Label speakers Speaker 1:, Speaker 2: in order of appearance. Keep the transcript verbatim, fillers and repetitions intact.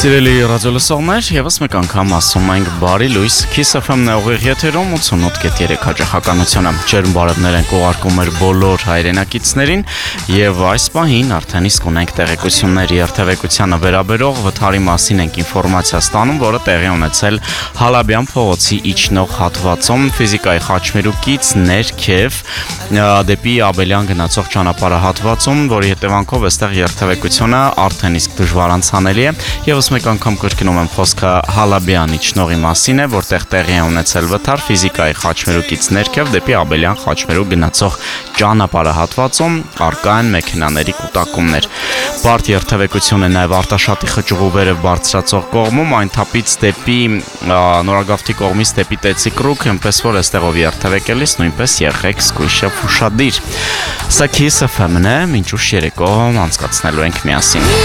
Speaker 1: Սիրելի ռադիոլսողներ, եւս մեկ անգամ ասում ենք բարի լույս Kiss F M-ն է ուղիղ եթերում ութանոթ կետ երեք հաճախականությունը։ Ջերմ բարևներ ենք ուղարկում մեր բոլոր հայրենակիցներին եւ այս պահին արդեն իսկ ունենք տեղեկություններ երթևեկությանը վերաբերող վթարի մասին ենք ինֆորմացիա ստանում, որը տեղի ունեցել Հալաբյան փողոցի իջնող հատվածում ֆիզիկայի խաչմերուկից ներքև դեպի Աբելյան գնացող ճանապարհահատվածում, որի հետևանքով այստեղ երթևեկությունը արդեն իսկ դժվարանցանելի է։ Եվս մեկ անգամ կրկնում եմ խոսքը Հալաբյան իջնողի մասին է, որտեղ տեղի է ունեցել վթար ֆիզիկայի խաչմերուկից ներքև դեպի Աբելյան խաչմերուկ գնացող ճանապարհահատվածում առկա են մեքենաների կուտակումներ։ Բարդ երթևեկություն է նաև Արտաշատի խճուղու վերև բարձրացող կողմում, այն թափից դեպի Նորագավթի կողմից դեպի Տեցիկրուկ, այնպես որ այստեղով երթևեկելիս նույնպես եղեք զգույշ եւ ուշադիր։ Սա Kiss F M-ն է, մինչ ուշ երեկո անցկացնելու ենք միասին։